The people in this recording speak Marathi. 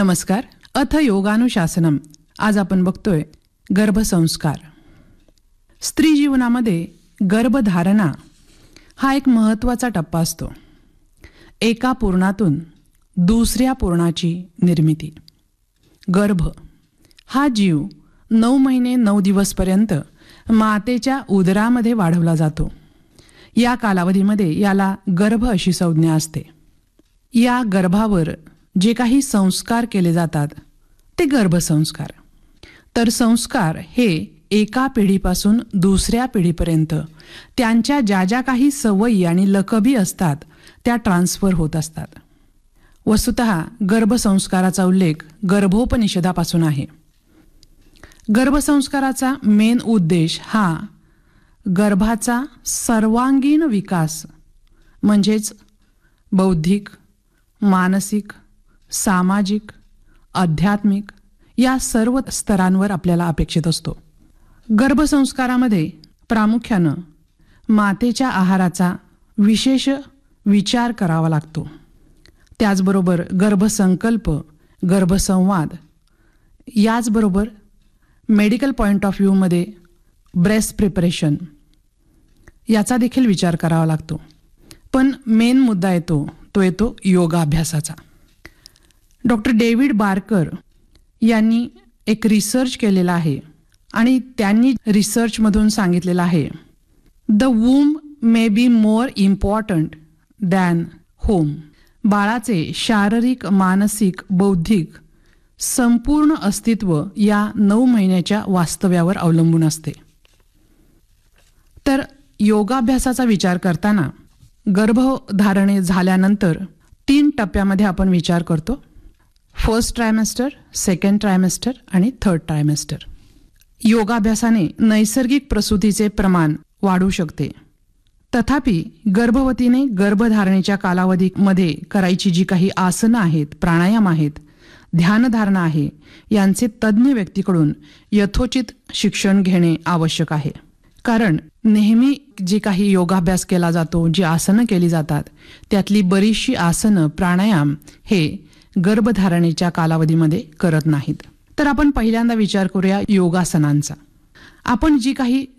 नमस्कार. अथ योगानुशासनम. आज आपण बघतोय गर्भसंस्कार. स्त्री जीवनामध्ये गर्भधारणा हा एक महत्त्वाचा टप्पा असतो. एका पूर्णातून दुसऱ्या पूर्णाची निर्मिती. गर्भ हा जीव 9 महिने 9 दिवसपर्यंत मातेच्या उदरामध्ये वाढवला जातो. या कालावधीमध्ये याला गर्भ अशी संज्ञा असते. या गर्भावर जे काही संस्कार केले जातात ते गर्भसंस्कार. तर संस्कार हे एका पिढीपासून दुसऱ्या पिढीपर्यंत त्यांच्या ज्या ज्या काही सवयी आणि लकबी असतात त्या ट्रान्सफर होत असतात. वस्तुतः गर्भसंस्काराचा उल्लेख गर्भोपनिषदापासून आहे. गर्भसंस्काराचा मेन उद्देश हा गर्भाचा सर्वांगीण विकास म्हणजेच बौद्धिक, मानसिक, सामाजिक, आध्यात्मिक या सर्व स्तरांवर आपल्याला अपेक्षित असतो. गर्भसंस्कारामध्ये प्रामुख्यानं मातेच्या आहाराचा विशेष विचार करावा लागतो. त्याचबरोबर गर्भसंकल्प, गर्भसंवाद, याचबरोबर मेडिकल पॉईंट ऑफ व्ह्यूमध्ये ब्रेस्ट प्रिपरेशन याचा देखील विचार करावा लागतो. पण मेन मुद्दा येतो योगाभ्यासाचा. डॉक्टर डेव्हिड बार्कर यांनी एक रिसर्च केलेला आहे आणि त्यांनी रिसर्चमधून सांगितलेलं आहे, the वूम may be more important than home. बाळाचे शारीरिक, मानसिक, बौद्धिक संपूर्ण अस्तित्व या 9 महिन्याच्या वास्तव्यावर अवलंबून असते. तर योगाभ्यासाचा विचार करताना गर्भधारणे झाल्यानंतर 3 टप्प्यामध्ये आपण विचार करतो. फर्स्ट ट्रायमेस्टर, सेकंड ट्रायमेस्टर आणि थर्ड ट्रायमेस्टर. योगाभ्यासाने नैसर्गिक प्रसूतीचे प्रमाण वाढू शकते. तथापि गर्भवतीने गर्भधारणेच्या कालावधीमध्ये करायची जी काही आसनं आहेत, प्राणायाम आहेत, ध्यानधारणा आहे, यांचे तज्ज्ञ व्यक्तीकडून यथोचित शिक्षण घेणे आवश्यक आहे. कारण नेहमी जे काही योगाभ्यास केला जातो, जी आसनं केली जातात त्यातली बरीचशी आसनं, प्राणायाम हे गर्भधारणेच्या कालावधीमध्ये करत नाहीत. तर आपण पहिल्यांदा विचार करूया योगासनांचा. आपण जी काही